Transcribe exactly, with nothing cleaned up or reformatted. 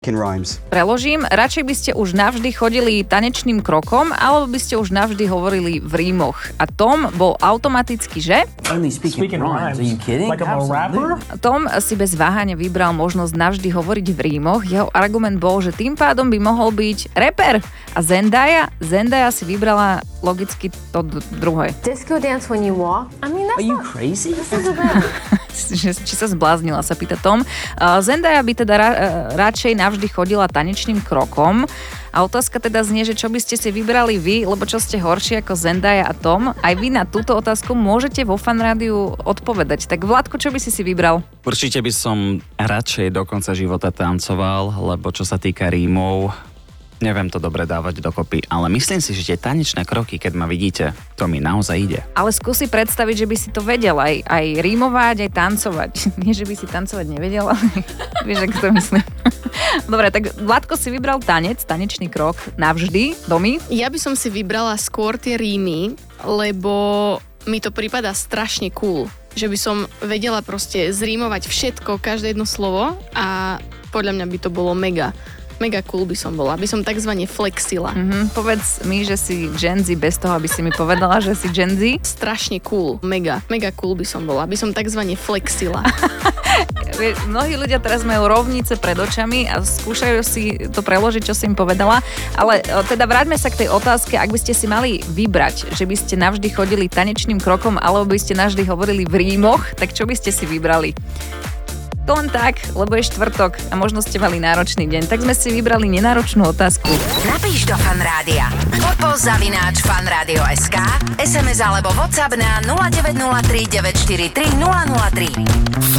Preložím, radšej by ste už navždy chodili tanečným krokom, alebo by ste už navždy hovorili v rímoch. A Tom bol automaticky, že? Tom si bez váhania vybral možnosť navždy hovoriť v rímoch. Jeho argument bol, že tým pádom by mohol byť rapper. A Zendaya? Zendaya si vybrala logicky to d- druhé. Disco dance when you walk? I mean, that's Are you not... crazy? Či sa zbláznila, sa pýta Tom. Zendaya by teda ra- radšej navždy chodila tanečným krokom. A otázka teda znie, že čo by ste si vybrali vy, lebo čo ste horší ako Zendaya a Tom? Aj vy na túto otázku môžete vo Fan Rádiu odpovedať. Tak Vladko, čo by si si vybral? Určite by som radšej do konca života tancoval, lebo čo sa týka rímov, neviem to dobre dávať dokopy, ale myslím si, že tie tanečné kroky, keď ma vidíte, to mi naozaj ide. Ale skúsi predstaviť, že by si to vedel aj, aj rímovať, aj tancovať. Nie, že by si tancovať nevedel, ale vieš, ako to myslím. Dobre, tak Vladko si vybral tanec, tanečný krok navždy. Domi? Ja by som si vybrala skôr tie rímy, lebo mi to prípada strašne cool. Že by som vedela proste zrímovať všetko, každé jedno slovo a podľa mňa by to bolo mega. Mega cool by som bola, by som takzvané flexila. Mm-hmm. Povedz mi, že si Gen Z bez toho, aby si mi povedala, že si Gen Z. Strašne cool, mega, mega cool by som bola, by som takzvané flexila. Mnohí ľudia teraz majú rovnice pred očami a skúšajú si to preložiť, čo si im povedala, ale teda vráťme sa k tej otázke, ak by ste si mali vybrať, že by ste navždy chodili tanečným krokom, alebo by ste navždy hovorili v rímoch, tak čo by ste si vybrali? To len tak, lebo je štvrtok a možno ste mali náročný deň, tak sme si vybrali nenáročnú otázku. Napíš do Fan Rádia. Foto zavináč fanradio bodka es ká, es em es alebo WhatsApp na nula deväť nula tri deväť štyri tri nula nula tri.